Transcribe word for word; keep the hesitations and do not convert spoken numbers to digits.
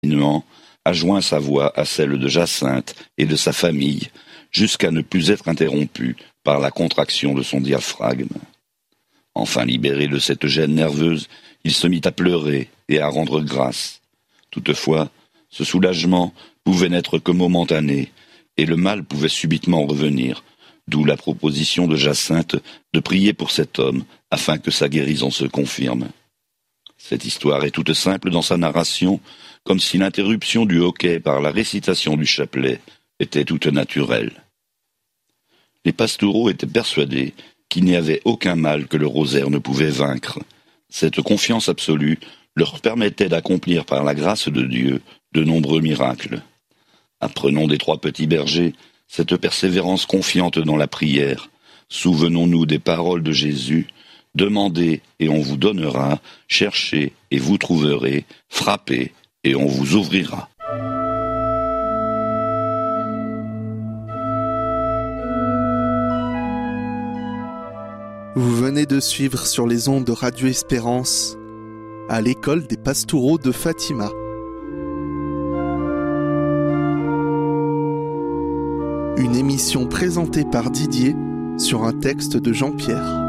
a joint sa voix à celle de Jacinthe et de sa famille, jusqu'à ne plus être interrompu par la contraction de son diaphragme. Enfin libéré de cette gêne nerveuse, il se mit à pleurer et à rendre grâce. Toutefois, ce soulagement pouvait n'être que momentané, et le mal pouvait subitement revenir, d'où la proposition de Jacinthe de prier pour cet homme, afin que sa guérison se confirme. Cette histoire est toute simple dans sa narration, comme si l'interruption du hoquet par la récitation du chapelet était toute naturelle. Les Pastoureaux étaient persuadés qu'il n'y avait aucun mal que le rosaire ne pouvait vaincre. Cette confiance absolue leur permettait d'accomplir par la grâce de Dieu de nombreux miracles. Apprenons des trois petits bergers cette persévérance confiante dans la prière. Souvenons-nous des paroles de Jésus. Demandez et on vous donnera, cherchez et vous trouverez, frappez et on vous ouvrira. Vous venez de suivre sur les ondes de Radio Espérance à l'école des Pastoureaux de Fatima. Une émission présentée par Didier sur un texte de Jean-Pierre.